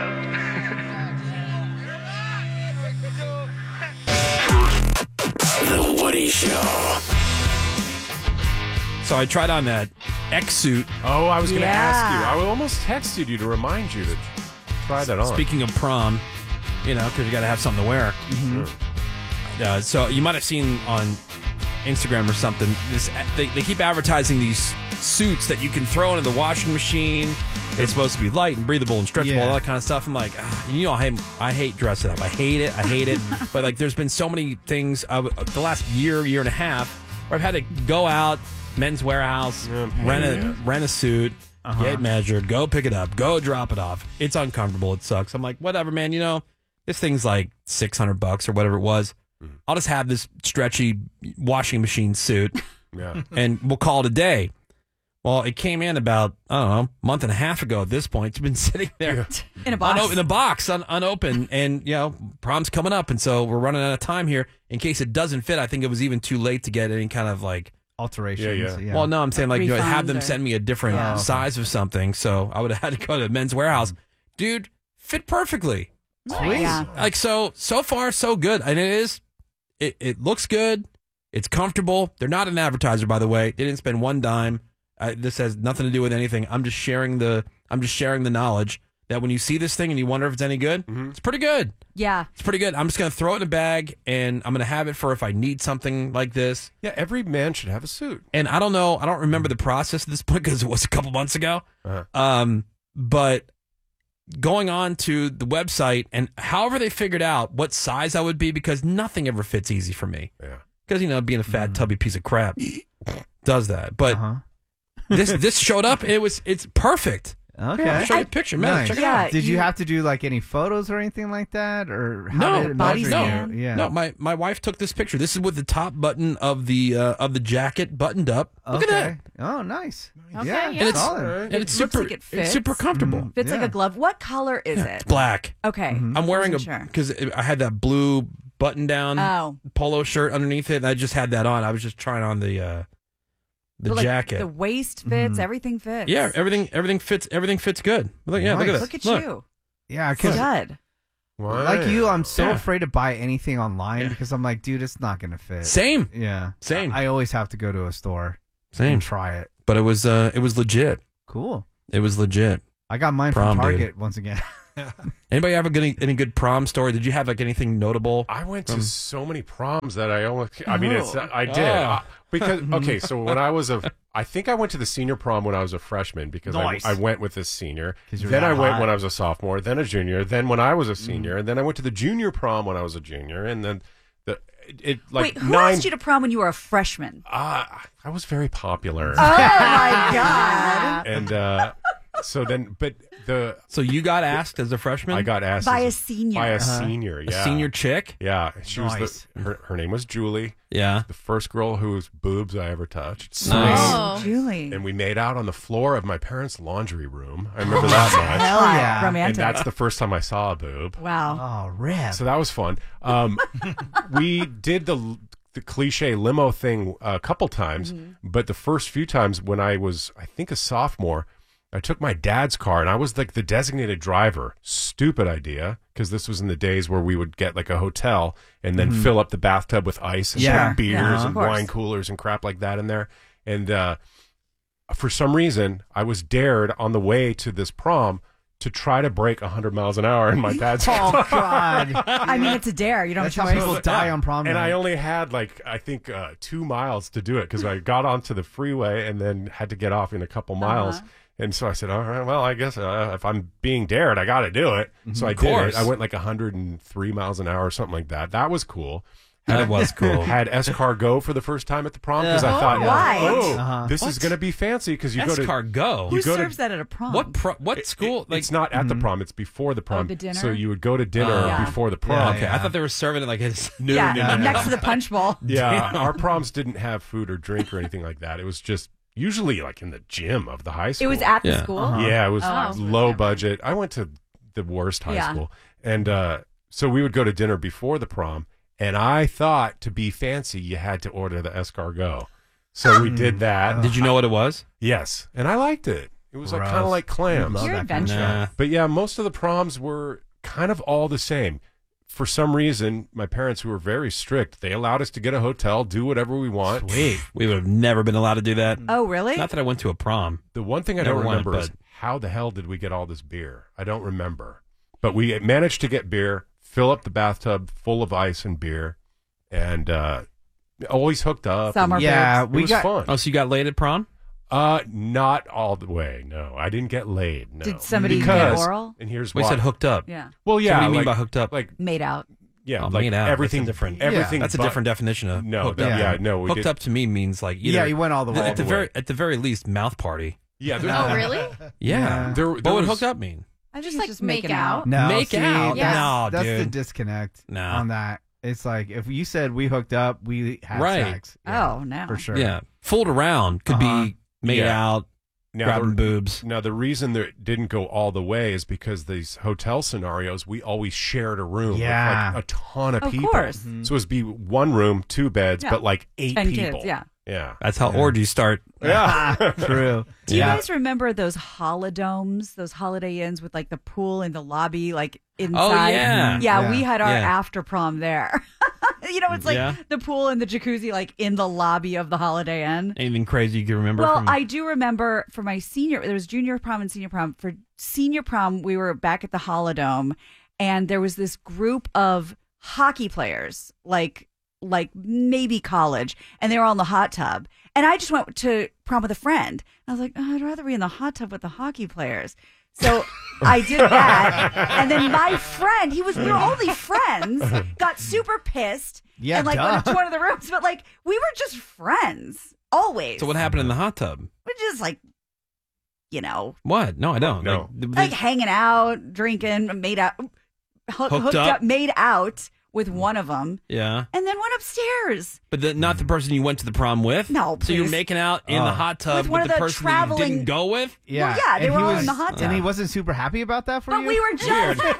The Woody Show. So I tried on that X suit. Oh, I was going to ask you. I almost texted you to remind you to try that on. Speaking of prom, because you got to have something to wear. Mm-hmm. So you might have seen on Instagram or something. They keep advertising these suits that you can throw into the washing machine. It's supposed to be light and breathable and stretchable, all that kind of stuff. I'm like, I hate dressing up. I hate it. But there's been so many things the last year and a half where I've had to go out, Men's Warehouse, rent a suit, get measured, go pick it up, go drop it off. It's uncomfortable. It sucks. I'm like, whatever, man. This thing's like $600 or whatever it was. I'll just have this stretchy washing machine suit, and we'll call it a day. Well, it came in about, a month and a half ago at this point. It's been sitting there in a box, unopened, and, prom's coming up, and so we're running out of time here. In case it doesn't fit, I think it was even too late to get any kind of, alterations. Yeah. Well, no, I'm saying, have them send me a different size of something, so I would have had to go to Men's Warehouse. Dude, fit perfectly. Sweet. Yeah. So far, so good. And it looks good. It's comfortable. They're not an advertiser, by the way. They didn't spend one dime. This has nothing to do with anything. I'm just sharing the knowledge that when you see this thing and you wonder if it's any good, it's pretty good. Yeah. It's pretty good. I'm just going to throw it in a bag, and I'm going to have it for if I need something like this. Yeah, every man should have a suit. And I don't know. I don't remember the process at this point because it was a couple months ago. But going on to the website and however they figured out what size I would be, because nothing ever fits easy for me. Yeah. Because, being a fat, tubby piece of crap does that. But this showed up. It's perfect. Okay. I'll show you a picture, man. Nice. Check it out. Did you have to do any photos or anything like that, or how did it body measure scan? you? Yeah. No, my wife took this picture. This is with the top button of the jacket buttoned up. Look at that. Oh, nice. Okay, yeah. yeah. And it's solid. and it's looks super. like it fits. It's super comfortable. Fits like Yeah. a glove. What color is it? It's black. Okay. I'm wearing Wasn't because I had that blue button down polo shirt underneath it, and I just had that on. I was just trying on the But, jacket. The waist fits. Everything fits. Yeah, everything fits. Everything fits good. Look at this. Look at you. Yeah, because Stud. like you, I'm so afraid to buy anything online because I'm like, dude, it's not gonna fit. Same. Yeah. Same. I always have to go to a store Same. and try it. But it was legit. Cool. It was legit. I got mine Prom, from Target dude. once again. Anybody have any good prom story? Did you have anything notable? I went to so many proms that I did. Because, okay, so when I think I went to the senior prom when I was a freshman because Nice. I went with a senior. 'Cause you're Then that I went hot. when I was a sophomore, then a junior, then when I was a senior, and then I went to the junior prom when I was a junior, and then Wait, who asked you to prom when you were a freshman? I was very popular. Oh my God. And So you got asked as a freshman? I got asked By as a senior. By a senior, yeah. A senior chick? Yeah, she Nice. was her name was Julie. Yeah. The first girl whose boobs I ever touched. Nice. Oh, Julie. And we made out on the floor of my parents' laundry room. I remember that much. Hell yeah. And Romantic. that's the first time I saw a boob. Wow. Oh, rip. So that was fun. We did the cliche limo thing a couple times, but the first few times when I was, I think, a sophomore, I took my dad's car, and I was like the designated driver. Stupid idea, because this was in the days where we would get like a hotel and then fill up the bathtub with ice and Yeah. put beers Yeah, and of course. wine coolers and crap like that in there. And for some reason, I was dared on the way to this prom to try to break 100 miles an hour in my dad's car. Oh, God. I mean, it's a dare. You don't That's have how a choice. people die on prom And night. I only had I think 2 miles to do it because I got onto the freeway and then had to get off in a couple miles. And so I said, all right, well, I guess if I'm being dared, I got to do it. So I did it. I went 103 miles an hour or something like that. That was cool. That was cool. Had escargot for the first time at the prom because I thought, Why? this is going to be fancy because you go to Escargot. Who you go to- serves that at a prom? What school? it's not at the prom; it's before the prom. the dinner? So you would go to dinner Yeah. before the prom. Okay, I thought they were serving it like his. Yeah, next to the punch bowl. Yeah, our proms didn't have food or drink or anything like that. It was just usually in the gym of the high school. It was at the Yeah. school? Yeah, it was Oh. low budget. I went to the worst high Yeah. school. And so we would go to dinner before the prom. And I thought to be fancy, you had to order the escargot. So we did that. Did you know what it was? Yes. And I liked it. It was like kind of like clams. You're adventurous. But yeah, most of the proms were kind of all the same. For some reason, my parents, who were very strict, they allowed us to get a hotel, do whatever we want. Sweet. We would have never been allowed to do that. Oh, really? Not that I went to a prom. The one thing I don't remember is how the hell did we get all this beer? I don't remember. But we managed to get beer, fill up the bathtub full of ice and beer, and always hooked up. Summer it was fun. Oh, so you got laid at prom? Not all the way. No, I didn't get laid. No. Did somebody get oral? And here's We why. said hooked up. Yeah. Well, yeah. So what do you mean like, by hooked up? Like Made out. yeah, Oh, like made out. everything That's different. Everything. That's a different definition of hooked up. Yeah, no. We Hooked did, up to me means like either, Yeah, you went all the way. at the very least mouth party. Yeah. Oh, really? Yeah. There What would was- hooked up mean? I Just think like it's make making out. No, Make see, out. That's, No, that's the dude. disconnect No. on that. It's like if you said we hooked up, we had Right. sex. Yeah, Oh, no. for sure. Yeah. Fooled around could be made Yeah. out, Now, grabbing boobs. Now, the reason that it didn't go all the way is because these hotel scenarios, we always shared a room Yeah. with like a ton of Of people. course. So it was be one room, 2 beds, Yeah. but like 8 10 people. kids, yeah. Yeah. That's how orgies start. Yeah. True. Do you Yeah. guys remember those holodomes, those Holiday Inns with like the pool in the lobby, like inside? Oh, yeah. Yeah, we had our Yeah. after prom there. It's like Yeah. the pool and the jacuzzi, like in the lobby of the Holiday Inn. Anything crazy you can remember? Well, from... I do remember for my there was junior prom and senior prom. For senior prom, we were back at the Holodome, and there was this group of hockey players, like maybe college, and they were all in the hot tub. And I just went to prom with a friend. I was like, I'd rather be in the hot tub with the hockey players. So I did that. And then my friend, we were only friends, got super pissed. Yeah, and like duh. went into one of the rooms. But like we were just friends. Always. So what happened in the hot tub? We're just like, What? No, I don't. No. like hanging out, drinking, made out, hooked up, made out with one of them, yeah. and then went upstairs. But not the person you went to the prom with? No, So you're please. making out in the hot tub With one with of the the person that you traveling- didn't go with? Yeah. Well, yeah, they And were he all was- in the hot tub. And he wasn't super happy about that for But you? we were just friends.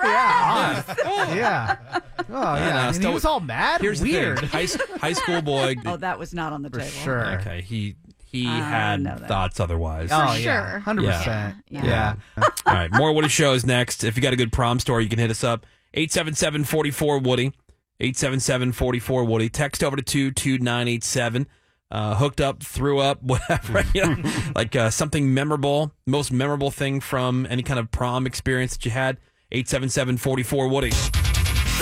Yeah. Oh, yeah. And he was all mad? Here's Weird. the thing. High school boy. Oh, that was not on the For table. sure. Okay, he I had know that. thoughts otherwise. Oh, For yeah. sure. 100%. Yeah. Yeah. All right, more Woody shows next. If you got a good prom story, you can hit us up. 877-44-WOODY. 877-44-WOODY. Text over to 22987. Hooked up, threw up, whatever. Like something memorable, most memorable thing from any kind of prom experience that you had. 877-44-WOODY.